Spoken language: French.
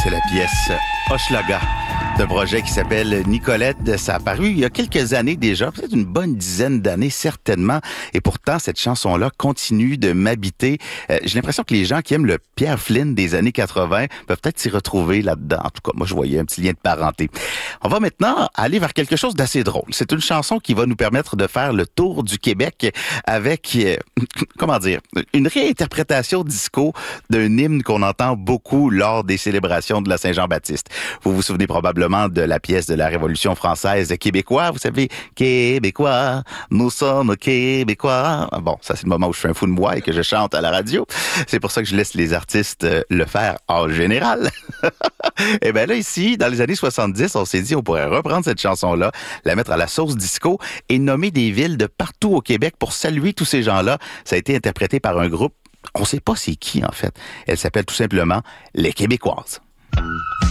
C'est la pièce Hochelaga d'un projet qui s'appelle Nicolette. Ça a paru il y a quelques années déjà, peut-être une bonne dizaine d'années certainement. Et pourtant, cette chanson-là continue de m'habiter. J'ai l'impression que les gens qui aiment le Pierre Flynn des années 80 peuvent peut-être s'y retrouver là-dedans. En tout cas, moi, je voyais un petit lien de parenté. On va maintenant aller vers quelque chose d'assez drôle. C'est une chanson qui va nous permettre de faire le tour du Québec avec, comment dire, une réinterprétation disco d'un hymne qu'on entend beaucoup lors des célébrations de la Saint-Jean-Baptiste. Vous vous souvenez probablement de la pièce de la Révolution française Québécois. Vous savez, Québécois, nous sommes Québécois. Bon, ça c'est le moment où je fais un fou de moi et que je chante à la radio. C'est pour ça que je laisse les artistes le faire en général. Et bien là, ici, dans les années 70, on s'est dit on pourrait reprendre cette chanson-là, la mettre à la sauce disco et nommer des villes de partout au Québec pour saluer tous ces gens-là. Ça a été interprété par un groupe, on sait pas c'est qui en fait. Elle s'appelle tout simplement Les Québécoises.